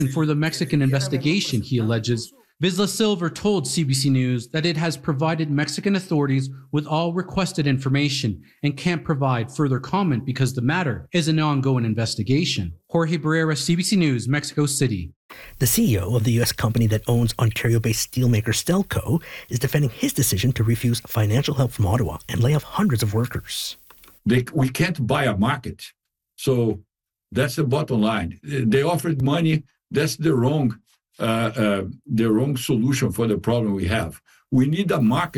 for the Mexican investigation, he alleges. Vizsla Silver told CBC News that it has provided Mexican authorities with all requested information and can't provide further comment because the matter is an ongoing investigation. Jorge Barrera, CBC News, Mexico City. The CEO of the U.S. company that owns Ontario-based steelmaker Stelco is defending his decision to refuse financial help from Ottawa and lay off hundreds of workers. We can't buy a market. So that's the bottom line. They offered money. That's the wrong solution for the problem we have. We need a market